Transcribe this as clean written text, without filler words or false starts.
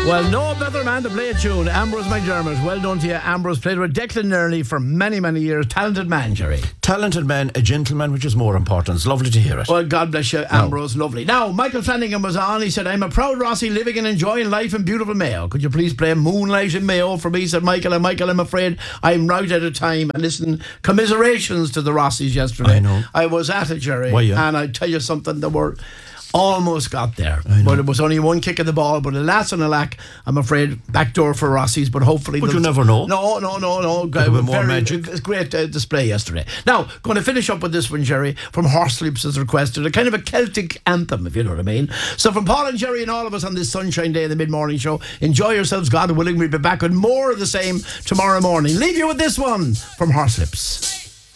Well, no better man to play a tune. Ambrose McDermott. Well done to you, Ambrose. Played with Declan Nerney for many, many years. Talented man, Jerry. Talented man, a gentleman, which is more important. It's lovely to hear it. Well, God bless you, Ambrose. Lovely. Now, Michael Flanagan was on. He said, I'm a proud Rossi living and enjoying life in beautiful Mayo. Could you please play Moonlight in Mayo for me, said Michael. And Michael, I'm afraid I'm right out of time. And listen, commiserations to the Rossis yesterday. I know. I was at it, Jerry. Why, yeah? And I tell you something, they were almost got there, but it was only one kick of the ball. But alas and alack, I'm afraid backdoor for Rossies. But hopefully, but you never know. No. More magic. It's a great display yesterday. Now, going to finish up with this one, Jerry, from Horseleeps as requested, a kind of a Celtic anthem, if you know what I mean. So from Paul and Jerry and all of us on this sunshine day in the mid-morning show, enjoy yourselves, God willing. We'll be back with more of the same tomorrow morning. Leave you with this one from Horseleeps.